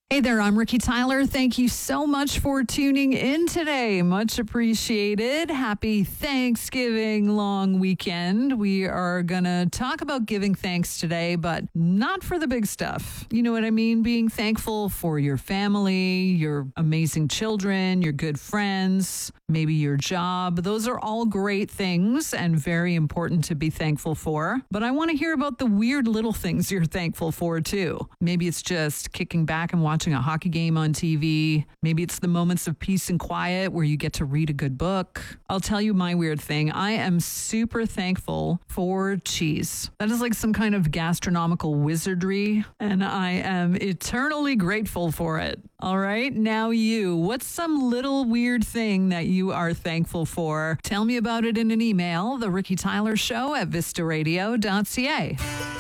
Hey there, I'm Ricky Tyler. Thank you so much for tuning in today. Much appreciated. Happy Thanksgiving long weekend. We are going to talk about giving thanks today, but not for the big stuff. You know what I mean? Being thankful for your family, your amazing children, your good friends, maybe your job. Those are all great things and very important to be thankful for. But I want to hear about the weird little things you're thankful for too. Maybe it's just kicking back and watching a hockey game on TV. Maybe it's the moments of peace and quiet where you get to read a good book. I'll tell you my weird thing. I am super thankful for cheese. That is like some kind of gastronomical wizardry, and I am eternally grateful for it. All right, now you. What's some little weird thing that you are thankful for? Tell me about it in an email, The Ricky Tyler Show at vistaradio.ca.